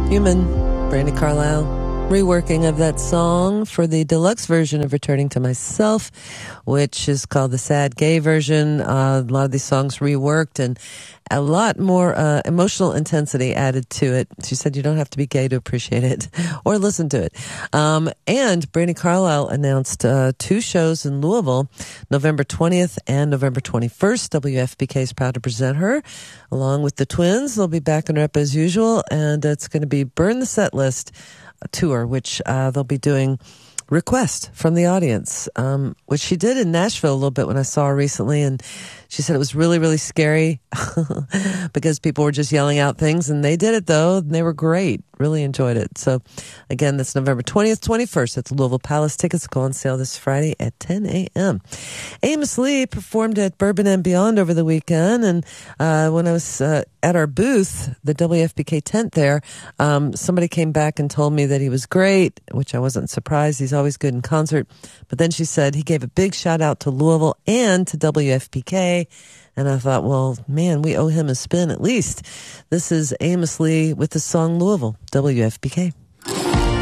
Human, Brandi Carlile, reworking of that song for the deluxe version of Returning to Myself, which is called the sad gay version. A lot of these songs reworked and a lot more emotional intensity added to it. She said you don't have to be gay to appreciate it or listen to it. And Brandi Carlile announced 2 shows in Louisville, November 20th and November 21st. WFPK is proud to present her along with the twins. They'll be backing her up as usual, and it's going to be Burn the Set List tour, which they'll be doing request from the audience, which she did in Nashville a little bit when I saw her recently, and she said it was really, really scary because people were just yelling out things, and they did it though, and they were great. Really enjoyed it. So again, that's November 20th, 21st at the Louisville Palace. Tickets go on sale this Friday at 10 a.m. Amos Lee performed at Bourbon and Beyond over the weekend, and when I was at our booth, the WFPK tent there, somebody came back and told me that he was great, which I wasn't surprised. He's always good in concert. But then she said he gave a big shout out to Louisville and to WFPK. And I thought, well, man, we owe him a spin at least. This is Amos Lee with the song Louisville, WFPK.